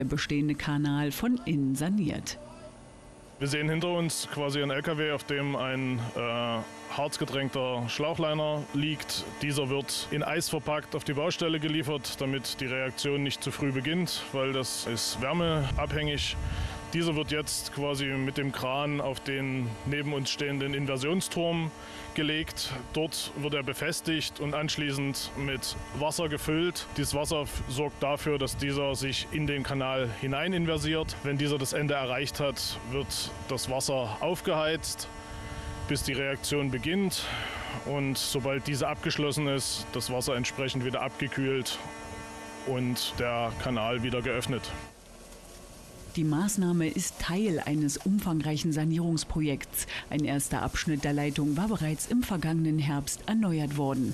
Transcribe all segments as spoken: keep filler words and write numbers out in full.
Der bestehende Kanal von innen saniert. Wir sehen hinter uns quasi einen L K W, auf dem ein äh, harzgetränkter Schlauchliner liegt. Dieser wird in Eis verpackt auf die Baustelle geliefert, damit die Reaktion nicht zu früh beginnt, weil das ist wärmeabhängig. Dieser wird jetzt quasi mit dem Kran auf den neben uns stehenden Inversionsturm gelegt. Dort wird er befestigt und anschließend mit Wasser gefüllt. Dieses Wasser sorgt dafür, dass dieser sich in den Kanal hinein inversiert. Wenn dieser das Ende erreicht hat, wird das Wasser aufgeheizt, bis die Reaktion beginnt. Und sobald diese abgeschlossen ist, das Wasser entsprechend wieder abgekühlt und der Kanal wieder geöffnet. Die Maßnahme ist Teil eines umfangreichen Sanierungsprojekts. Ein erster Abschnitt der Leitung war bereits im vergangenen Herbst erneuert worden.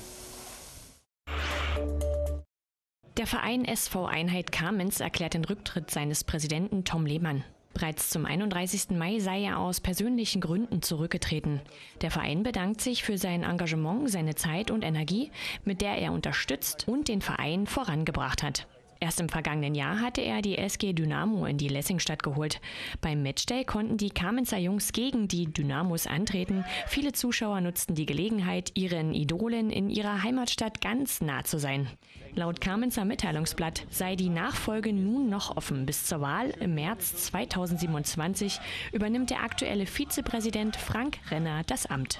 Der Verein S V Einheit Kamenz erklärt den Rücktritt seines Präsidenten Tom Lehmann. Bereits zum einunddreißigsten Mai sei er aus persönlichen Gründen zurückgetreten. Der Verein bedankt sich für sein Engagement, seine Zeit und Energie, mit der er unterstützt und den Verein vorangebracht hat. Erst im vergangenen Jahr hatte er die S G Dynamo in die Lessingstadt geholt. Beim Matchday konnten die Kamenzer Jungs gegen die Dynamos antreten. Viele Zuschauer nutzten die Gelegenheit, ihren Idolen in ihrer Heimatstadt ganz nah zu sein. Laut Kamenzer Mitteilungsblatt sei die Nachfolge nun noch offen. Bis zur Wahl im März zweitausendsiebenundzwanzig übernimmt der aktuelle Vizepräsident Frank Renner das Amt.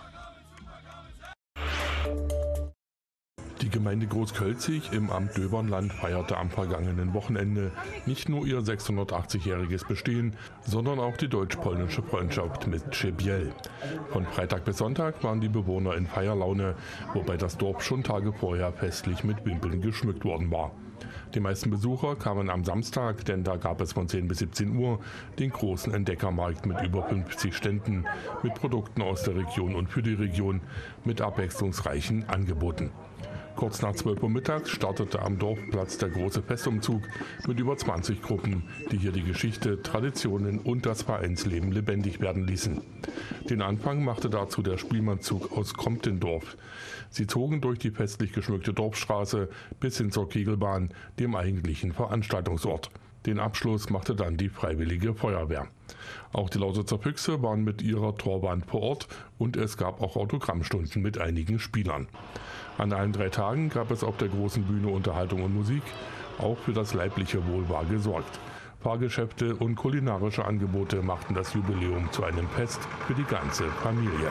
Die Gemeinde Großkölzig im Amt Döbernland feierte am vergangenen Wochenende nicht nur ihr sechshundertachtzigjähriges Bestehen, sondern auch die deutsch-polnische Freundschaft mit Trzebiel. Von Freitag bis Sonntag waren die Bewohner in Feierlaune, wobei das Dorf schon Tage vorher festlich mit Wimpeln geschmückt worden war. Die meisten Besucher kamen am Samstag, denn da gab es von zehn bis siebzehn Uhr den großen Entdeckermarkt mit über fünfzig Ständen, mit Produkten aus der Region und für die Region, mit abwechslungsreichen Angeboten. Kurz nach zwölf Uhr mittags startete am Dorfplatz der große Festumzug mit über zwanzig Gruppen, die hier die Geschichte, Traditionen und das Vereinsleben lebendig werden ließen. Den Anfang machte dazu der Spielmannszug aus Comptendorf. Sie zogen durch die festlich geschmückte Dorfstraße bis hin zur Kegelbahn, dem eigentlichen Veranstaltungsort. Den Abschluss machte dann die Freiwillige Feuerwehr. Auch die Lausitzer Füchse waren mit ihrer Torband vor Ort und es gab auch Autogrammstunden mit einigen Spielern. An allen drei Tagen gab es auf der großen Bühne Unterhaltung und Musik. Auch für das leibliche Wohl war gesorgt. Fahrgeschäfte und kulinarische Angebote machten das Jubiläum zu einem Fest für die ganze Familie.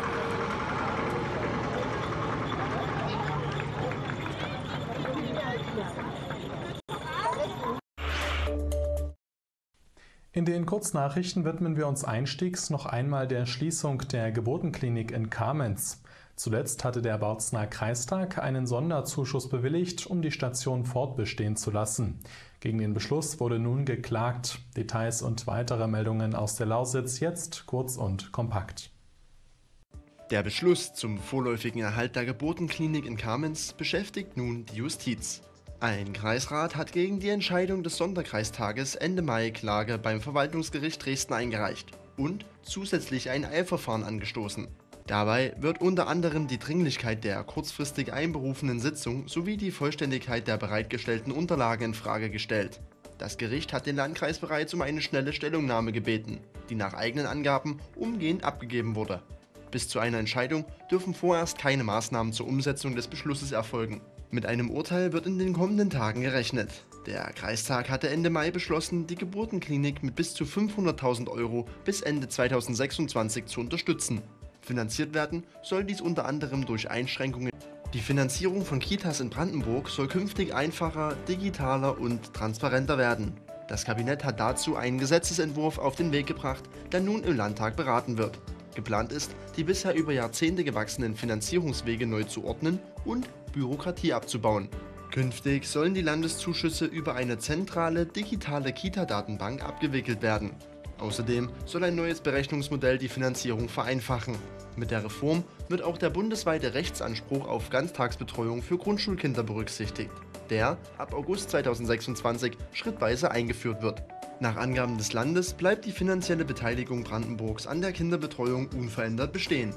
In den Kurznachrichten widmen wir uns einstiegs noch einmal der Schließung der Geburtenklinik in Kamenz. Zuletzt hatte der Bautzner Kreistag einen Sonderzuschuss bewilligt, um die Station fortbestehen zu lassen. Gegen den Beschluss wurde nun geklagt. Details und weitere Meldungen aus der Lausitz jetzt kurz und kompakt. Der Beschluss zum vorläufigen Erhalt der Geburtenklinik in Kamenz beschäftigt nun die Justiz. Ein Kreisrat hat gegen die Entscheidung des Sonderkreistages Ende Mai Klage beim Verwaltungsgericht Dresden eingereicht und zusätzlich ein Eilverfahren angestoßen. Dabei wird unter anderem die Dringlichkeit der kurzfristig einberufenen Sitzung sowie die Vollständigkeit der bereitgestellten Unterlagen in Frage gestellt. Das Gericht hat den Landkreis bereits um eine schnelle Stellungnahme gebeten, die nach eigenen Angaben umgehend abgegeben wurde. Bis zu einer Entscheidung dürfen vorerst keine Maßnahmen zur Umsetzung des Beschlusses erfolgen. Mit einem Urteil wird in den kommenden Tagen gerechnet. Der Kreistag hatte Ende Mai beschlossen, die Geburtenklinik mit bis zu fünfhunderttausend Euro bis Ende zweitausendsechsundzwanzig zu unterstützen. Finanziert werden soll dies unter anderem durch Einschränkungen. Die Finanzierung von Kitas in Brandenburg soll künftig einfacher, digitaler und transparenter werden. Das Kabinett hat dazu einen Gesetzesentwurf auf den Weg gebracht, der nun im Landtag beraten wird. Geplant ist, die bisher über Jahrzehnte gewachsenen Finanzierungswege neu zu ordnen und Bürokratie abzubauen. Künftig sollen die Landeszuschüsse über eine zentrale digitale Kita-Datenbank abgewickelt werden. Außerdem soll ein neues Berechnungsmodell die Finanzierung vereinfachen. Mit der Reform wird auch der bundesweite Rechtsanspruch auf Ganztagsbetreuung für Grundschulkinder berücksichtigt, der ab August zweitausendsechsundzwanzig schrittweise eingeführt wird. Nach Angaben des Landes bleibt die finanzielle Beteiligung Brandenburgs an der Kinderbetreuung unverändert bestehen.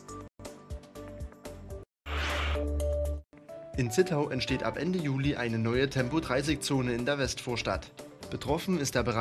In Zittau entsteht ab Ende Juli eine neue Tempo dreißig Zone in der Westvorstadt. Betroffen ist der Bereich